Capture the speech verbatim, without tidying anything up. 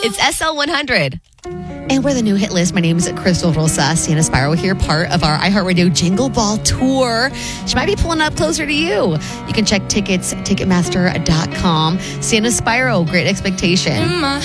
It's S L one hundred. And we're the new hit list. My name is Crystal Rosa. Sienna Spyro here, part of our iHeartRadio Jingle Ball Tour. She might be pulling up closer to you. You can check tickets, ticketmaster dot com. Sienna Spyro, Great Expectation.